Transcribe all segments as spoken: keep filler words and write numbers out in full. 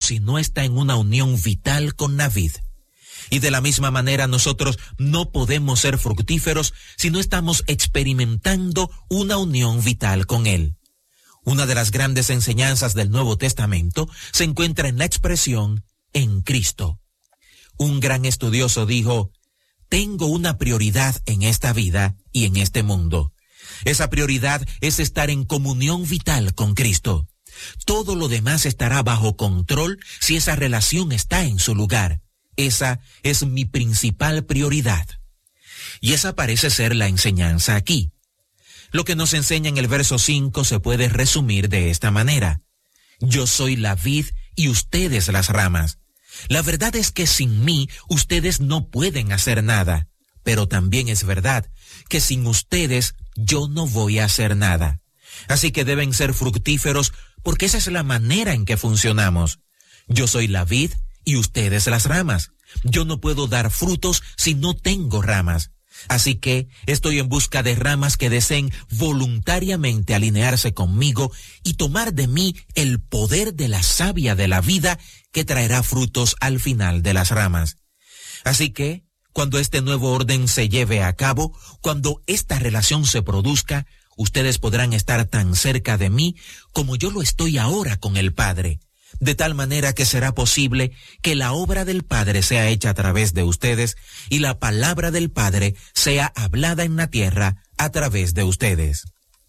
si no está en una unión vital con la vid. Y de la misma manera nosotros no podemos ser fructíferos si no estamos experimentando una unión vital con Él. Una de las grandes enseñanzas del Nuevo Testamento se encuentra en la expresión en Cristo. Un gran estudioso dijo: tengo una prioridad en esta vida y en este mundo. Esa prioridad es estar en comunión vital con Cristo. Todo lo demás estará bajo control si esa relación está en su lugar. Esa es mi principal prioridad. Y esa parece ser la enseñanza aquí. Lo que nos enseña en el verso cinco se puede resumir de esta manera: yo soy la vid y ustedes las ramas. La verdad es que sin mí ustedes no pueden hacer nada, pero también es verdad que sin ustedes yo no voy a hacer nada. Así que deben ser fructíferos porque esa es la manera en que funcionamos. Yo soy la vid y ustedes las ramas. Yo no puedo dar frutos si no tengo ramas. Así que estoy en busca de ramas que deseen voluntariamente alinearse conmigo y tomar de mí el poder de la savia de la vida que traerá frutos al final de las ramas. Así que, cuando este nuevo orden se lleve a cabo, cuando esta relación se produzca, ustedes podrán estar tan cerca de mí como yo lo estoy ahora con el Padre, de tal manera que será posible que la obra del Padre sea hecha a través de ustedes y la palabra del Padre sea hablada en la tierra a través de ustedes.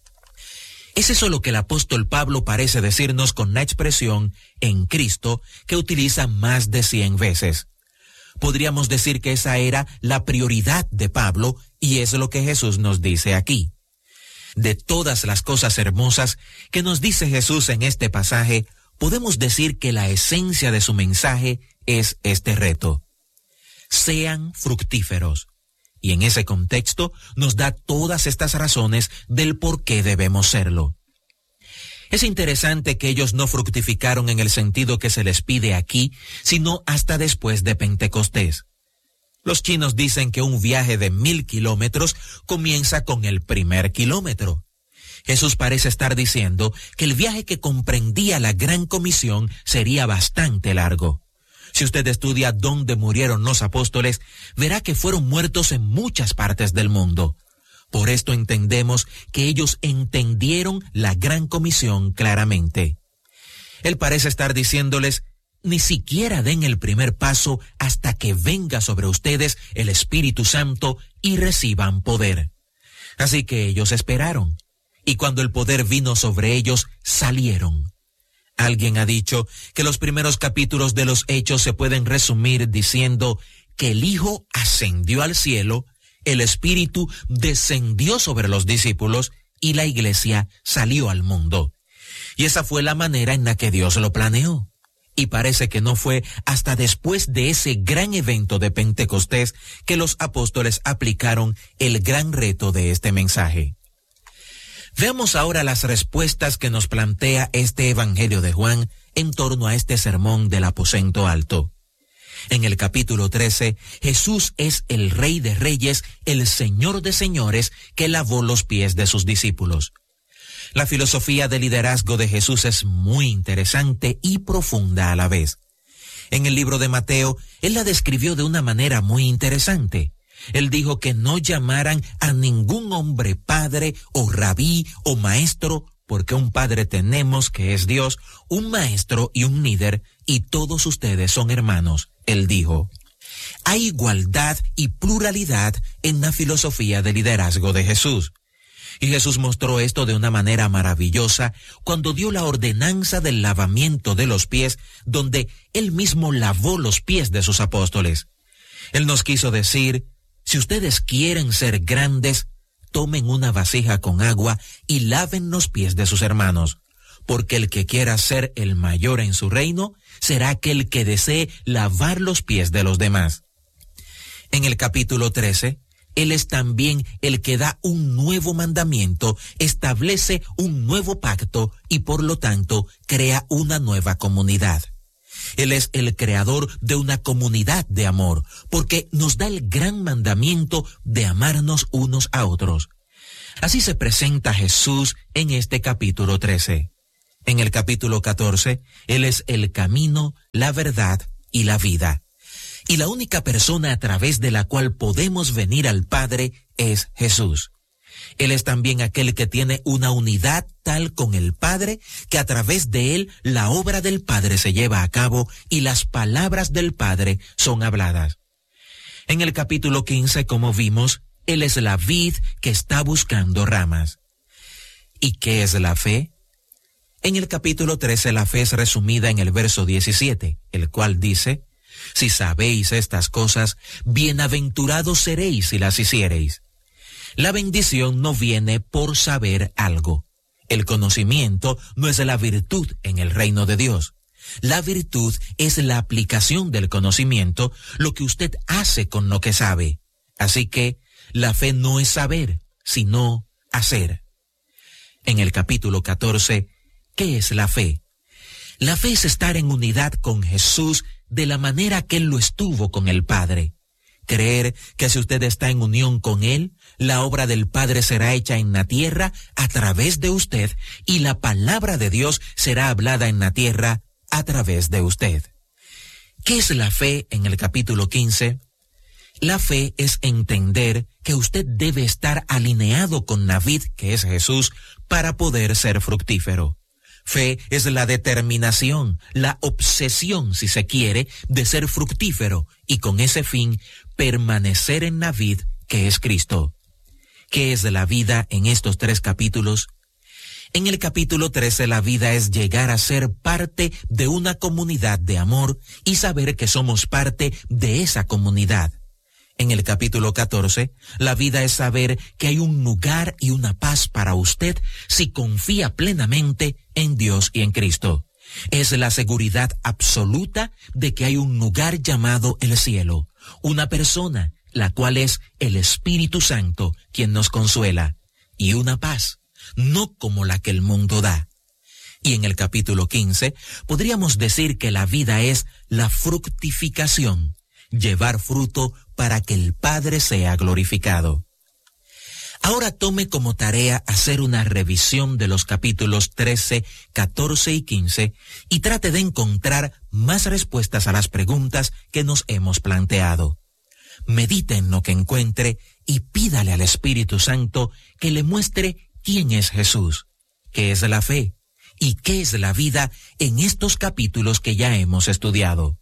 Es eso lo que el apóstol Pablo parece decirnos con la expresión en Cristo, que utiliza más de cien veces. Podríamos decir que esa era la prioridad de Pablo y es lo que Jesús nos dice aquí. De todas las cosas hermosas que nos dice Jesús en este pasaje, podemos decir que la esencia de su mensaje es este reto: sean fructíferos. Y en ese contexto nos da todas estas razones del por qué debemos serlo. Es interesante que ellos no fructificaron en el sentido que se les pide aquí, sino hasta después de Pentecostés. Los chinos dicen que un viaje de mil kilómetros comienza con el primer kilómetro. Jesús parece estar diciendo que el viaje que comprendía la gran comisión sería bastante largo. Si usted estudia dónde murieron los apóstoles, verá que fueron muertos en muchas partes del mundo. Por esto entendemos que ellos entendieron la gran comisión claramente. Él parece estar diciéndoles: ni siquiera den el primer paso hasta que venga sobre ustedes el Espíritu Santo y reciban poder. Así que ellos esperaron, y cuando el poder vino sobre ellos, salieron. Alguien ha dicho que los primeros capítulos de los Hechos se pueden resumir diciendo que el Hijo ascendió al cielo, el Espíritu descendió sobre los discípulos y la iglesia salió al mundo. Y esa fue la manera en la que Dios lo planeó. Y parece que no fue hasta después de ese gran evento de Pentecostés que los apóstoles aplicaron el gran reto de este mensaje. Veamos ahora las respuestas que nos plantea este Evangelio de Juan en torno a este sermón del aposento alto. En el capítulo trece, Jesús es el Rey de Reyes, el Señor de Señores, que lavó los pies de sus discípulos. La filosofía de liderazgo de Jesús es muy interesante y profunda a la vez. En el libro de Mateo, él la describió de una manera muy interesante. Él dijo que no llamaran a ningún hombre padre o rabí o maestro, porque un padre tenemos que es Dios, un maestro y un líder, y todos ustedes son hermanos. Él dijo: hay igualdad y pluralidad en la filosofía de liderazgo de Jesús. Y Jesús mostró esto de una manera maravillosa cuando dio la ordenanza del lavamiento de los pies, donde él mismo lavó los pies de sus apóstoles. Él nos quiso decir: si ustedes quieren ser grandes, tomen una vasija con agua y laven los pies de sus hermanos, porque el que quiera ser el mayor en su reino será aquel que desee lavar los pies de los demás. En el capítulo trece, Él es también el que da un nuevo mandamiento, establece un nuevo pacto y por lo tanto crea una nueva comunidad. Él es el creador de una comunidad de amor, porque nos da el gran mandamiento de amarnos unos a otros. Así se presenta Jesús en este capítulo trece. En el capítulo catorce, Él es el camino, la verdad y la vida. Y la única persona a través de la cual podemos venir al Padre es Jesús. Él es también aquel que tiene una unidad tal con el Padre, que a través de Él la obra del Padre se lleva a cabo y las palabras del Padre son habladas. En el capítulo quince, como vimos, Él es la vid que está buscando ramas. ¿Y qué es la fe? En el capítulo trece, la fe es resumida en el verso diecisiete, el cual dice: si sabéis estas cosas, bienaventurados seréis si las hiciereis. La bendición no viene por saber algo. El conocimiento no es la virtud en el reino de Dios. La virtud es la aplicación del conocimiento, lo que usted hace con lo que sabe. Así que la fe no es saber, sino hacer. En el capítulo catorce, ¿qué es la fe? La fe es estar en unidad con Jesús de la manera que Él lo estuvo con el Padre. Creer que si usted está en unión con Él, la obra del Padre será hecha en la tierra a través de usted y la palabra de Dios será hablada en la tierra a través de usted. ¿Qué es la fe en el capítulo quince? La fe es entender que usted debe estar alineado con la vid, que es Jesús, para poder ser fructífero. Fe es la determinación, la obsesión, si se quiere, de ser fructífero y con ese fin permanecer en la vid que es Cristo. ¿Qué es la vida en estos tres capítulos? En el capítulo trece, la vida es llegar a ser parte de una comunidad de amor y saber que somos parte de esa comunidad. En el capítulo catorce, la vida es saber que hay un lugar y una paz para usted si confía plenamente en Dios y en Cristo. Es la seguridad absoluta de que hay un lugar llamado el cielo, una persona, la cual es el Espíritu Santo, quien nos consuela, y una paz, no como la que el mundo da. Y en el capítulo quince, podríamos decir que la vida es la fructificación, llevar fruto para que el Padre sea glorificado. Ahora tome como tarea hacer una revisión de los capítulos trece, catorce y quince y trate de encontrar más respuestas a las preguntas que nos hemos planteado. Medite en lo que encuentre y pídale al Espíritu Santo que le muestre quién es Jesús, qué es la fe y qué es la vida en estos capítulos que ya hemos estudiado.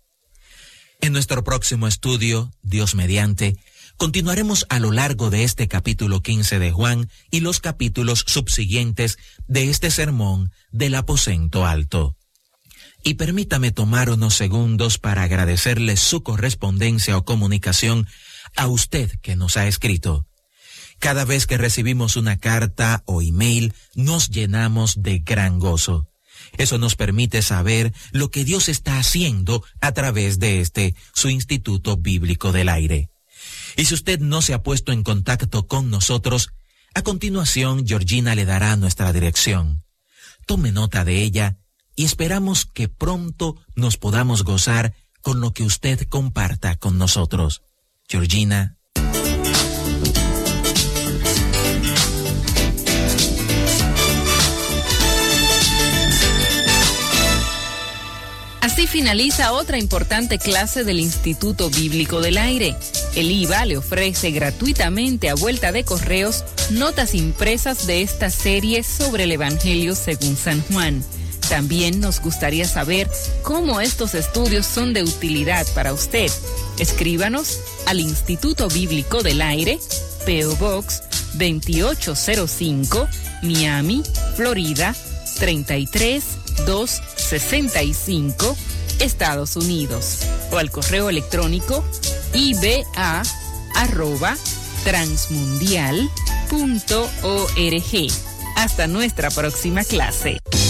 En nuestro próximo estudio, Dios mediante, continuaremos a lo largo de este capítulo quince de Juan y los capítulos subsiguientes de este sermón del aposento alto. Y permítame tomar unos segundos para agradecerle su correspondencia o comunicación a usted que nos ha escrito. Cada vez que recibimos una carta o email, nos llenamos de gran gozo. Eso nos permite saber lo que Dios está haciendo a través de este, su Instituto Bíblico del Aire. Y si usted no se ha puesto en contacto con nosotros, a continuación Georgina le dará nuestra dirección. Tome nota de ella y esperamos que pronto nos podamos gozar con lo que usted comparta con nosotros. Georgina. Así finaliza otra importante clase del Instituto Bíblico del Aire. El I V A le ofrece gratuitamente a vuelta de correos notas impresas de esta serie sobre el Evangelio según San Juan. También nos gustaría saber cómo estos estudios son de utilidad para usted. Escríbanos al Instituto Bíblico del Aire, P O Box veintiocho cero cinco, Miami, Florida, treinta y tres mil doscientos sesenta y cinco, Estados Unidos, o al correo electrónico i b a arroba transmundial punto org. Hasta nuestra próxima clase.